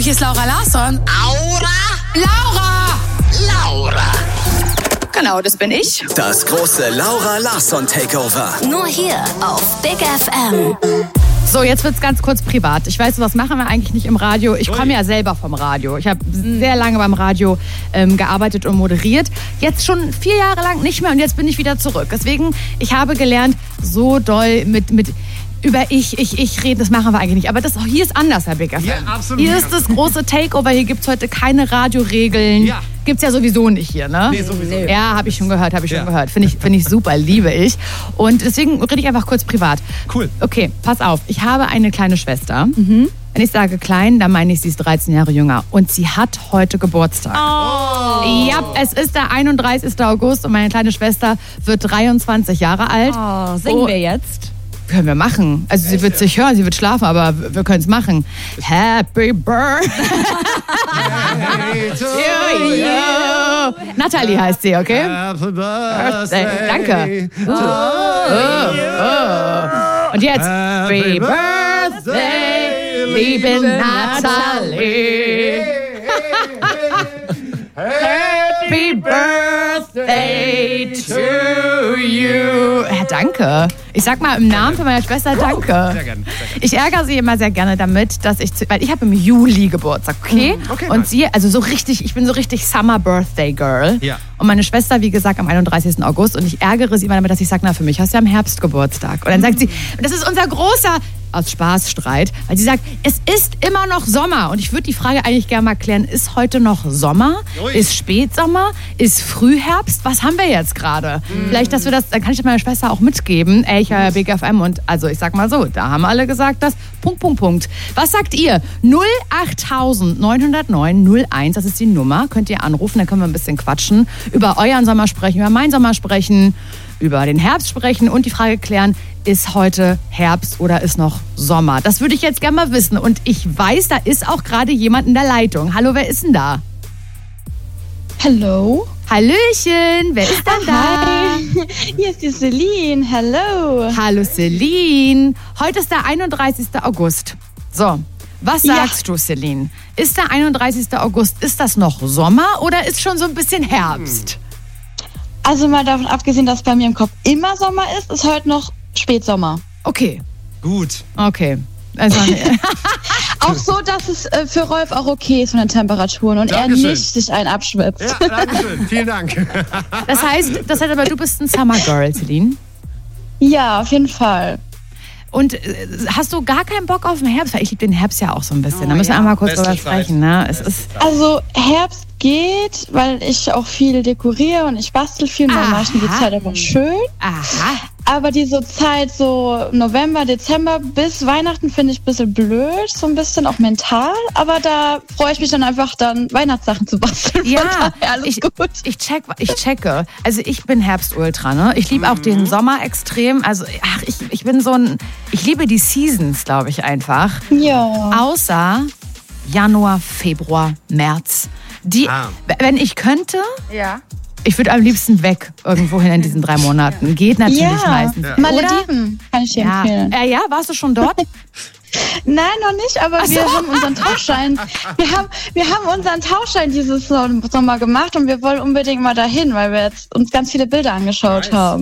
hier ist Laura Larsson. Laura! Genau, das bin ich. Das große Laura Larsson Takeover. Nur hier auf Big FM. So, jetzt wird's ganz kurz privat. Ich weiß, was machen wir eigentlich nicht im Radio. Ich komme ja selber vom Radio. Ich habe sehr lange beim Radio gearbeitet und moderiert. Jetzt schon 4 Jahre lang nicht mehr und jetzt bin ich wieder zurück. Deswegen, ich habe gelernt, so doll mit über ich reden, das machen wir eigentlich nicht. Aber hier ist anders, Herr Big FM. Ja, absolut. Hier ist das große Takeover. Hier gibt's heute keine Radioregeln. Ja. Gibt's ja sowieso nicht hier, ne? Nee, sowieso. Ja, habe ich schon gehört. Finde ich super, liebe ich. Und deswegen rede ich einfach kurz privat. Cool. Okay, pass auf. Ich habe eine kleine Schwester. Wenn ich sage klein, dann meine ich, sie ist 13 Jahre jünger. Und sie hat heute Geburtstag. Oh. Ja, es ist der 31. August und meine kleine Schwester wird 23 Jahre alt. Oh, singen wir jetzt? Können wir machen. Also sie wird sich hören, sie wird schlafen, aber wir können es machen. Happy Birthday to you. Natalie heißt sie, okay? Happy Birthday. Danke. Und jetzt Happy Birthday, liebe Natalie. Happy Birthday to you. Ja, danke. Ich sag mal im Namen von meiner Schwester danke. Sehr gerne. Ich ärgere sie immer sehr gerne damit, dass weil ich habe im Juli Geburtstag, okay? Okay, und nice. sie, also so richtig, ich bin so richtig Summer Birthday Girl. Ja. Und meine Schwester, wie gesagt, am 31. August. Und ich ärgere sie immer damit, dass ich sage, na, für mich hast du ja im Herbst Geburtstag. Und dann sagt sie, das ist unser großer, aus Spaß, Streit, weil sie sagt, es ist immer noch Sommer. Und ich würde die Frage eigentlich gerne mal klären, ist heute noch Sommer? Ui. Ist Spätsommer? Ist Frühherbst? Was haben wir jetzt gerade? Vielleicht, dass wir das, dann kann ich das meiner Schwester auch mitgeben. Ich höre Big FM und also ich sag mal so, da haben alle gesagt, dass Punkt. Was sagt ihr? 08909 01, das ist die Nummer. Könnt ihr anrufen, dann können wir ein bisschen quatschen. Über euren Sommer sprechen, über meinen Sommer sprechen, über den Herbst sprechen und die Frage klären, ist heute Herbst oder ist noch Sommer? Das würde ich jetzt gerne mal wissen. Und ich weiß, da ist auch gerade jemand in der Leitung. Hallo, wer ist denn da? Hallo. Hallöchen, wer ist denn da? Hi. Hier ist die Celine. Hallo. Hallo Celine. Heute ist der 31. August. So, was sagst du, Celine? Ist der 31. August, ist das noch Sommer oder ist schon so ein bisschen Herbst? Also mal davon abgesehen, dass bei mir im Kopf immer Sommer ist heute noch Spätsommer. Okay, Gut. okay. Also, Auch so, dass es für Rolf auch okay ist von den Temperaturen und Dankeschön. er nicht sich einen abschwitzt. Ja, danke schön. Vielen Dank. das heißt aber, du bist ein Summer Girl, Celine. Ja, auf jeden Fall. Und hast du gar keinen Bock auf den Herbst? Weil ich liebe den Herbst ja auch so ein bisschen. Oh, da müssen wir ja. einmal kurz Beste drüber Zeit. sprechen. Ne? Es ist Also Herbst geht, weil ich auch viel dekoriere und ich bastel viel. Dann mache ich die Zeit einfach schön. aha. Aber diese Zeit so November, Dezember bis Weihnachten finde ich ein bisschen blöd, so ein bisschen auch mental. Aber da freue ich mich dann einfach, dann Weihnachtssachen zu basteln. Von Ja, daher alles gut. ich checke. Also ich bin Herbst-Ultra, ne? Ich liebe auch den Sommer extrem. Also ich bin ich liebe die Seasons, glaube ich einfach. Ja. Außer Januar, Februar, März. Wenn ich könnte, ich würde am liebsten weg irgendwo hin in diesen 3 Monaten. Geht natürlich meistens. Ja. Malediven kann ich dir empfehlen. Ja, warst du schon dort? Nein, noch nicht, aber wir haben unseren Tauschschein. Wir haben unseren Tauschschein dieses Sommer gemacht und wir wollen unbedingt mal dahin, weil wir jetzt uns ganz viele Bilder angeschaut haben.